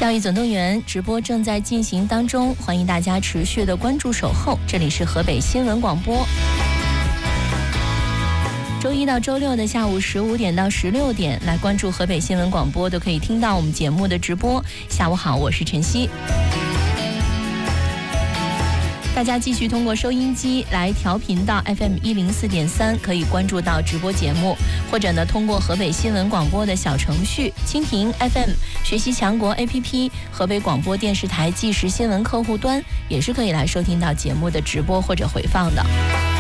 教育总动员直播正在进行当中，欢迎大家持续的关注守候。这里是河北新闻广播，周一到周六的下午15点到16点来关注河北新闻广播，都可以听到我们节目的直播。下午好，我是晨曦。大家继续通过收音机来调频到 FM 104.3，可以关注到直播节目，或者呢通过河北新闻广播的小程序、蜻蜓 FM、学习强国 APP、河北广播电视台即时新闻客户端，也是可以来收听到节目的直播或者回放的。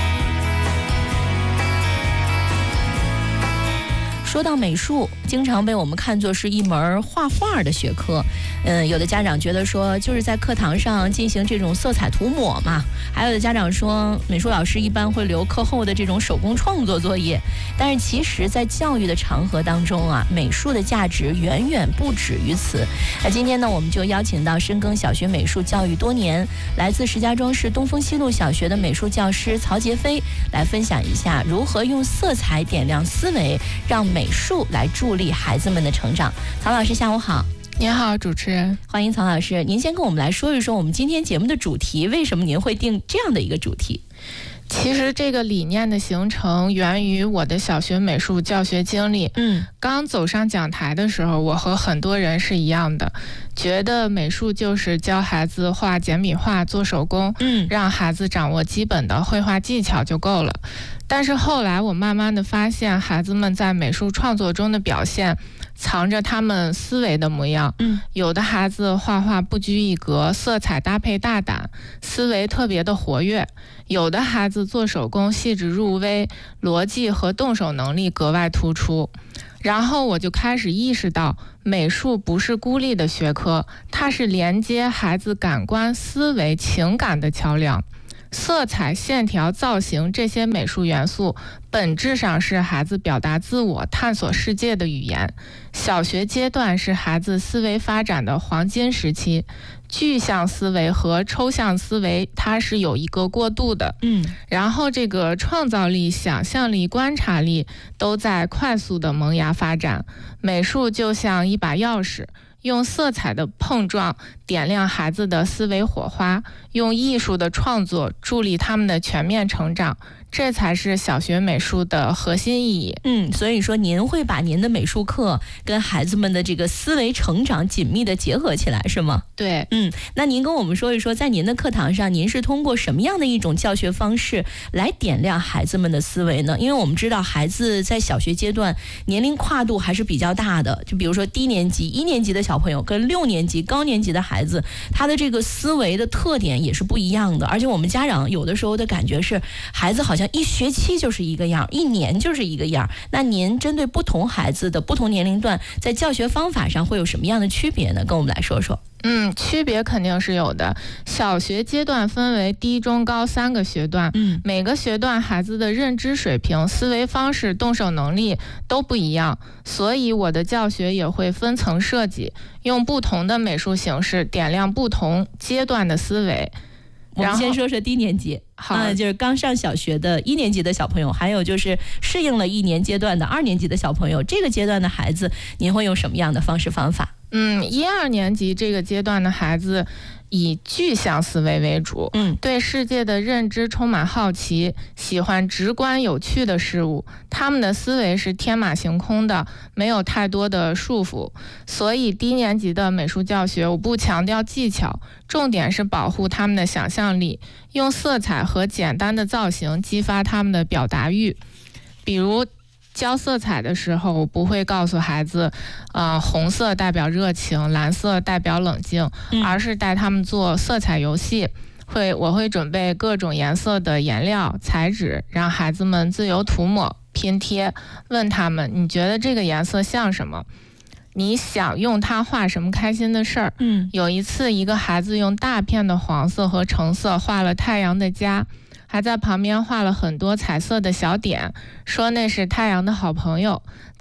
说到美术，经常被我们看作是一门画画的学科。有的家长觉得说，就是在课堂上进行这种色彩涂抹嘛。还有的家长说，美术老师一般会留课后的这种手工创作作业。但是其实，在教育的场合当中啊，美术的价值远远不止于此。那今天呢，我们就邀请到深耕小学美术教育多年，来自石家庄市东风西路小学的美术教师曹杰飞，来分享一下如何用色彩点亮思维，让美术来助力孩子们的成长。曹老师下午好。 您好，主持人， 欢迎曹老师。您先跟我们来说一说我们今天节目的主题，为什么您会定这样的一个主题？ 其实这个理念的形成源于我的小学美术教学经历。刚走上讲台的时候，我和很多人是一样的，觉得美术就是教孩子画简笔画、做手工，让孩子掌握基本的绘画技巧就够了。但是后来我慢慢的发现，孩子们在美术创作中的表现藏着他们思维的模样。有的孩子画画不拘一格，色彩搭配大胆，思维特别的活跃；有的孩子做手工细致入微，逻辑和动手能力格外突出。然后我就开始意识到，美术不是孤立的学科，它是连接孩子感官、思维、情感的桥梁。色彩、线条、造型这些美术元素本质上是孩子表达自我、探索世界的语言。小学阶段是孩子思维发展的黄金时期，具象思维和抽象思维它是有一个过渡的。然后这个创造力、想象力、观察力都在快速的萌芽发展。美术就像一把钥匙，用色彩的碰撞点亮孩子的思维火花，用艺术的创作助力他们的全面成长，这才是小学美术的核心意义。 所以说您会把您的美术课跟孩子们的这个思维成长紧密的结合起来，是吗？ 对。 那您跟我们说一说，在您的课堂上，您是通过什么样的一种教学方式来点亮孩子们的思维呢？因为我们知道孩子在小学阶段年龄跨度还是比较大的，就比如说低年级、1年级的小朋友跟6年级高年级的孩子，他的这个思维的特点也是不一样的。而且我们家长有的时候的感觉是，孩子好像一学期就是一个样，1年就是一个样。那您针对不同孩子的不同年龄段，在教学方法上会有什么样的区别呢？跟我们来说说。 区别肯定是有的。小学阶段分为低、中、高3个学段，每个学段孩子的认知水平、思维方式、动手能力都不一样，所以我的教学也会分层设计，用不同的美术形式点亮不同阶段的思维。 我们先说说低年级，就是刚上小学的1年级的小朋友，还有就是适应了1年阶段的2年级的小朋友，这个阶段的孩子，您会用什么样的方式方法 ？1、2年级这个阶段的孩子以具象思维为主，对世界的认知充满好奇，喜欢直观有趣的事物，他们的思维是天马行空的，没有太多的束缚。所以低年级的美术教学我不强调技巧，重点是保护他们的想象力，用色彩和简单的造型激发他们的表达欲。比如教色彩的时候，我不会告诉孩子，红色代表热情，蓝色代表冷静，而是带他们做色彩游戏。我会准备各种颜色的颜料、彩纸，让孩子们自由涂抹、拼贴，问他们：你觉得这个颜色像什么？你想用它画什么开心的事儿？有一次，一个孩子用大片的黄色和橙色画了太阳的家，还在旁边画了很多彩色的小点，说那是太阳的好朋友。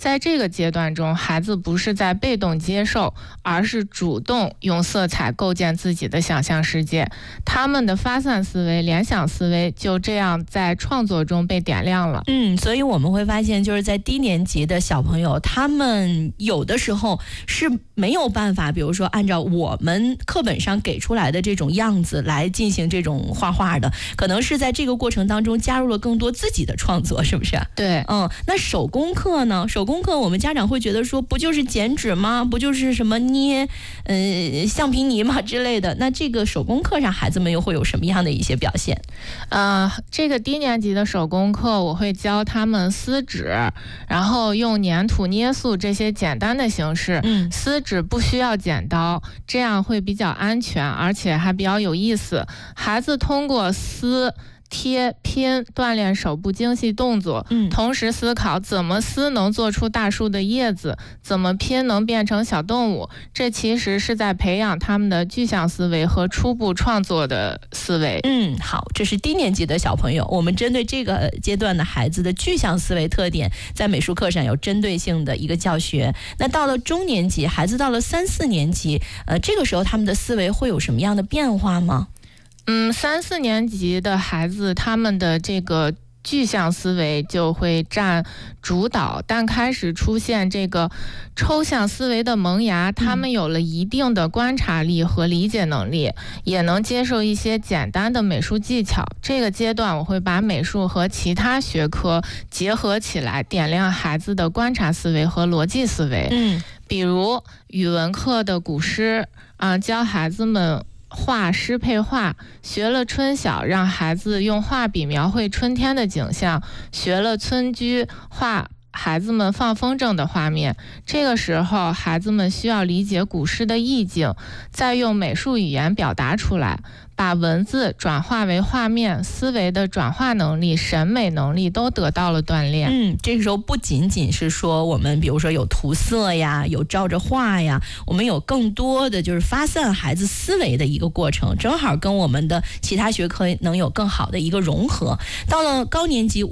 在这个阶段中，孩子不是在被动接受，而是主动用色彩构建自己的想象世界。他们的发散思维、联想思维就这样在创作中被点亮了。 所以我们会发现，就是在低年级的小朋友，他们有的时候是没有办法，比如说按照我们课本上给出来的这种样子来进行这种画画的，可能是在这个过程当中加入了更多自己的创作，是不是？ 对， 那手工课呢？手工课我们家长会觉得说，不就是剪纸吗？不就是什么捏橡皮泥嘛之类的？那这个手工课上孩子们又会有什么样的一些表现？ 这个低年级的手工课，我会教他们撕纸，然后用粘土、捏塑这些简单的形式。撕纸不需要剪刀，这样会比较安全，而且还比较有意思。孩子通过撕、贴、拼锻炼手部精细动作，同时思考怎么撕能做出大树的叶子，怎么拼能变成小动物。这其实是在培养他们的具象思维和初步创作的思维。 好，这是低年级的小朋友，我们针对这个阶段的孩子的具象思维特点，在美术课上有针对性的一个教学。那到了中年级，孩子到了3、4年级，这个时候他们的思维会有什么样的变化吗 ？3、4年级的孩子，他们的这个具象思维就会占主导，但开始出现这个抽象思维的萌芽，他们有了一定的观察力和理解能力，也能接受一些简单的美术技巧。这个阶段我会把美术和其他学科结合起来，点亮孩子的观察思维和逻辑思维。比如语文课的古诗教孩子们画诗配画，学了春晓，让孩子用画笔描绘春天的景象，学了村居，画孩子们放风筝的画面。这个时候孩子们需要理解古诗的意境，再用美术语言表达出来，把文字转化为画面，思维的转化能力、审美能力都得到了锻炼。 这个时候不仅仅是说我们比如说有涂色呀，有照着画呀，我们有更多的就是发散孩子思维的一个过程，正好跟我们的其他学科能有更好的一个融合。到了高年级